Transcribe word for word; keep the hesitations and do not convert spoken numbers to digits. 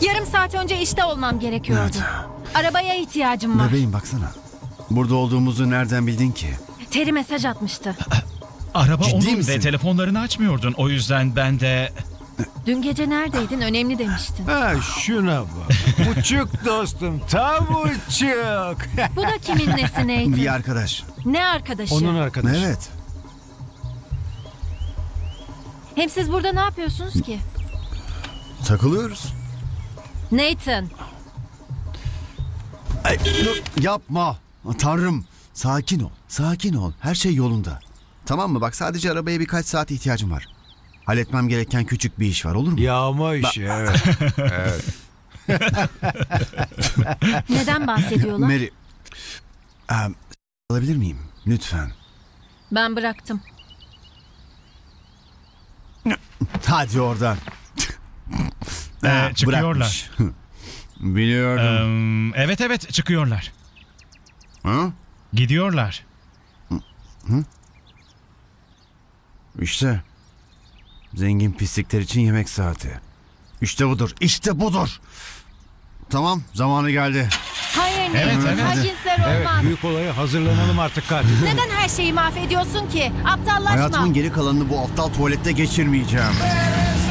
Yarım saat önce işte olmam gerekiyordu. Evet. Arabaya ihtiyacım var. Bebeğim baksana. Burada olduğumuzu nereden bildin ki? Terry mesaj atmıştı. Araba Ciddi onun misin? ve telefonlarını açmıyordun. O yüzden ben de... Dün gece neredeydin? Önemli demiştin. Ha şuna bak. Uçuk dostum, tam uçuk. Bu da kimin nesi neydi? Bir arkadaş. Ne arkadaşı? Onun arkadaşı. Evet. Hem siz burada ne yapıyorsunuz ki? Takılıyoruz. Nathan. Ay, dur, yapma. Tanrım. Sakin ol. Sakin ol. Her şey yolunda. Tamam mı? Bak sadece arabaya birkaç saat ihtiyacım var. Halletmem gereken küçük bir iş var, olur mu? Yağma işi, evet. evet. Neden bahsediyorlar? Mary. Em, alabilir miyim? Lütfen. Ben bıraktım. Hadi oradan. Ee, Ha, çıkıyorlar. bırakmış. Biliyordum. Eee, evet evet çıkıyorlar. Ha? Gidiyorlar. İşte. Zengin pislikler için yemek saati. İşte budur. İşte budur. Tamam, zamanı geldi. Hayır Nathan. Evet, evet. Hacinsler Evet, olmaz. büyük olaya hazırlanalım artık katil. Neden her şeyi mahvediyorsun ki? Aptallaşma. Hayatımın geri kalanını bu aptal tuvalette geçirmeyeceğim.